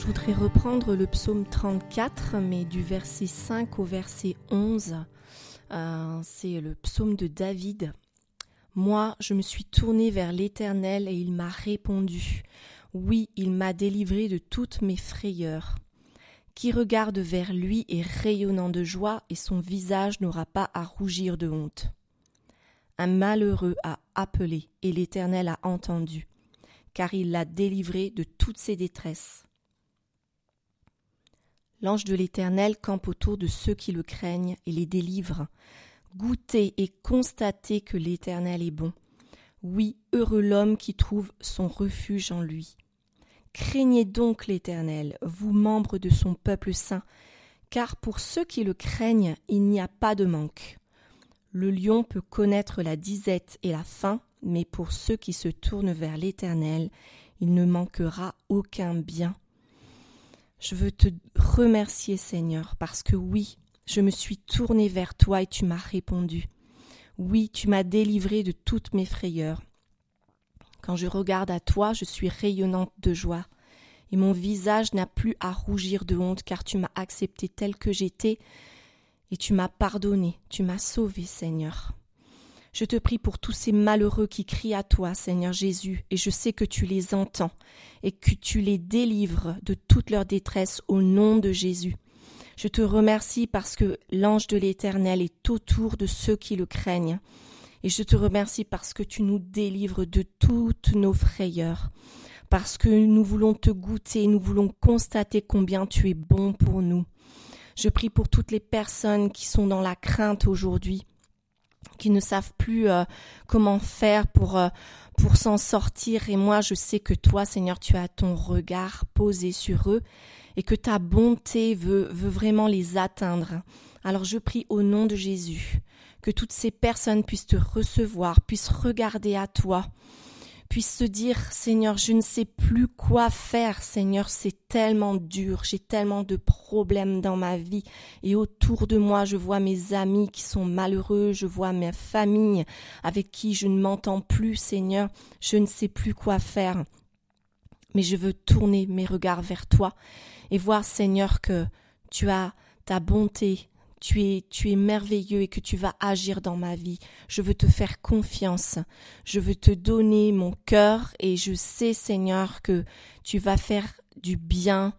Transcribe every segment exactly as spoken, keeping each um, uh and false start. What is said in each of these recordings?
Je voudrais reprendre le psaume trente-quatre, mais du verset cinq au verset onze. Euh, c'est le psaume de David. « Moi, je me suis tourné vers l'Éternel et il m'a répondu. Oui, il m'a délivré de toutes mes frayeurs. Qui regarde vers lui est rayonnant de joie et son visage n'aura pas à rougir de honte. Un malheureux a appelé et l'Éternel a entendu, car il l'a délivré de toutes ses détresses. L'ange de l'Éternel campe autour de ceux qui le craignent et les délivre. Goûtez et constatez que l'Éternel est bon. Oui, heureux l'homme qui trouve son refuge en lui. Craignez donc l'Éternel, vous membres de son peuple saint, car pour ceux qui le craignent, il n'y a pas de manque. Le lion peut connaître la disette et la faim, mais pour ceux qui se tournent vers l'Éternel, il ne manquera aucun bien. Je veux te remercier, Seigneur, parce que oui, je me suis tournée vers toi et tu m'as répondu. Oui, tu m'as délivré de toutes mes frayeurs. Quand je regarde à toi, je suis rayonnante de joie. Et mon visage n'a plus à rougir de honte, car tu m'as accepté tel que j'étais et tu m'as pardonné, tu m'as sauvé, Seigneur. Je te prie pour tous ces malheureux qui crient à toi, Seigneur Jésus, et je sais que tu les entends et que tu les délivres de toute leur détresse au nom de Jésus. Je te remercie parce que l'ange de l'Éternel est autour de ceux qui le craignent. Et je te remercie parce que tu nous délivres de toutes nos frayeurs, parce que nous voulons te goûter, nous voulons constater combien tu es bon pour nous. Je prie pour toutes les personnes qui sont dans la crainte aujourd'hui, qui ne savent plus euh, comment faire pour, euh, pour s'en sortir. Et moi, je sais que toi, Seigneur, tu as ton regard posé sur eux et que ta bonté veut, veut vraiment les atteindre. Alors je prie au nom de Jésus que toutes ces personnes puissent te recevoir, puissent regarder à toi, puissent se dire « Seigneur, je ne sais plus quoi faire, Seigneur, c'est tellement dur, j'ai tellement de problèmes dans ma vie et autour de moi, je vois mes amis qui sont malheureux, je vois ma famille avec qui je ne m'entends plus, Seigneur, je ne sais plus quoi faire. Mais je veux tourner mes regards vers toi et voir, Seigneur, que tu as ta bonté, Tu es, tu es merveilleux et que tu vas agir dans ma vie. Je veux te faire confiance. Je veux te donner mon cœur et je sais, Seigneur, que tu vas faire du bien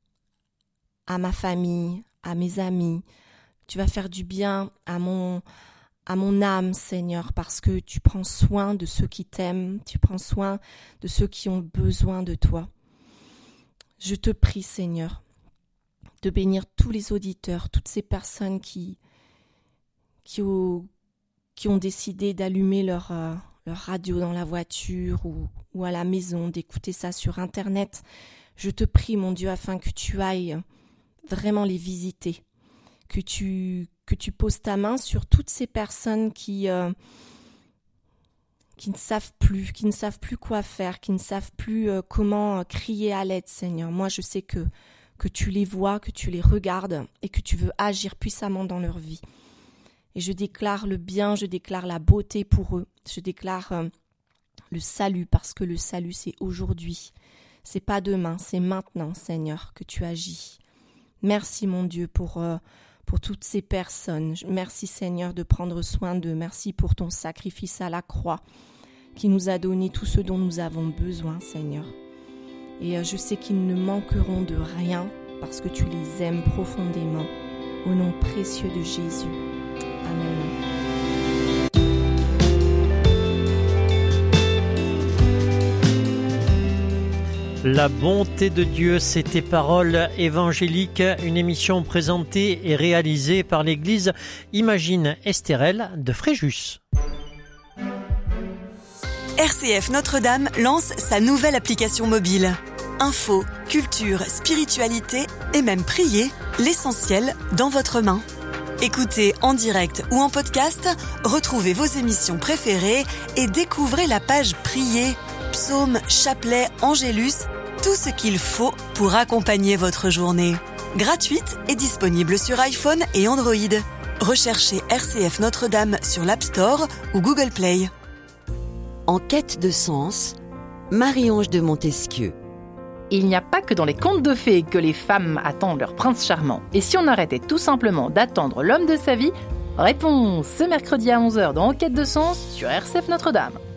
à ma famille, à mes amis. Tu vas faire du bien à mon, à mon âme, Seigneur, parce que tu prends soin de ceux qui t'aiment. Tu prends soin de ceux qui ont besoin de toi. Je te prie, Seigneur, de bénir tous les auditeurs, toutes ces personnes qui, qui, ont, qui ont décidé d'allumer leur, euh, leur radio dans la voiture ou, ou à la maison, d'écouter ça sur Internet. Je te prie, mon Dieu, afin que tu ailles vraiment les visiter, que tu, que tu poses ta main sur toutes ces personnes qui, euh, qui ne savent plus, qui ne savent plus quoi faire, qui ne savent plus euh, comment crier à l'aide, Seigneur. Moi, je sais que que tu les vois, que tu les regardes et que tu veux agir puissamment dans leur vie. Et je déclare le bien, je déclare la beauté pour eux, je déclare euh, le salut parce que le salut c'est aujourd'hui, c'est pas demain, c'est maintenant, Seigneur, que tu agis. Merci mon Dieu pour, euh, pour toutes ces personnes, merci Seigneur de prendre soin d'eux, merci pour ton sacrifice à la croix qui nous a donné tout ce dont nous avons besoin, Seigneur. Et je sais qu'ils ne manqueront de rien parce que tu les aimes profondément. Au nom précieux de Jésus. Amen. La bonté de Dieu, c'était Paroles évangéliques, une émission présentée et réalisée par l'église Imagine Estérel de Fréjus. R C F Notre-Dame lance sa nouvelle application mobile. Info, culture, spiritualité et même prier, l'essentiel dans votre main. Écoutez en direct ou en podcast, retrouvez vos émissions préférées et découvrez la page Prier, psaumes, chapelets, angélus, tout ce qu'il faut pour accompagner votre journée. Gratuite et disponible sur iPhone et Android. Recherchez R C F Notre-Dame sur l'App Store ou Google Play. En quête de sens, Marie-Ange de Montesquieu. il n'y a pas que dans les contes de fées que les femmes attendent leur prince charmant. Et si on arrêtait tout simplement d'attendre l'homme de sa vie ? Réponse ce mercredi à onze heures dans Enquête de sens sur R C F Notre-Dame.